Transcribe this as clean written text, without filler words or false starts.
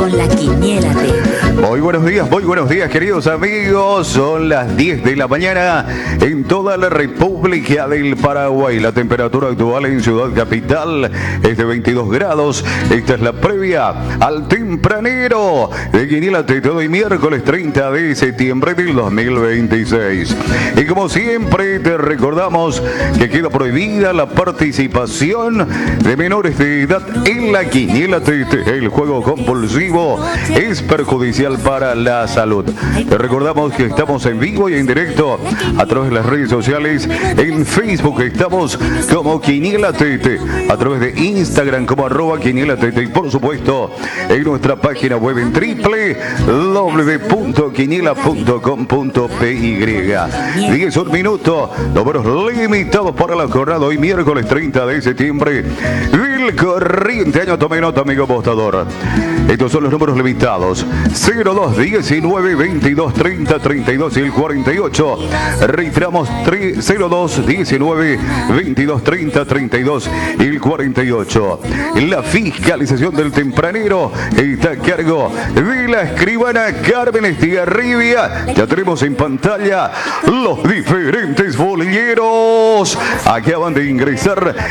con la Quiniela TT. Muy buenos días, queridos amigos. Son las 10 de la mañana en toda la República del Paraguay. La temperatura actual en Ciudad Capital es de 22 grados. Esta es la previa al tempranero de Quiniela TT de hoy, miércoles 30 de septiembre del 2026. Y como siempre, te recordamos que queda prohibida la participación de menores de edad en la Quiniela TT. El juego compulsivo es perjudicial para la salud. Te recordamos que estamos en vivo y en directo a través de las redes sociales. En Facebook estamos como Quiniela TT, a través de Instagram como @Quiniela TT y por supuesto en nuestra página web en www.quiniela.com.py. 10 minutos, números limitados para la jornada hoy miércoles 30 de septiembre del corriente año. Tome nota, amigo apostador. Estos son los números limitados: 02, 19, 22, 30, 32 y el 48. Reiteramos: 02, 19, 22, 30, 32 y el 48. La fiscalización del tempranero está a cargo de la escribana Carmen Estigarribia. Ya tenemos en pantalla los diferentes bolilleros. Acaban de ingresar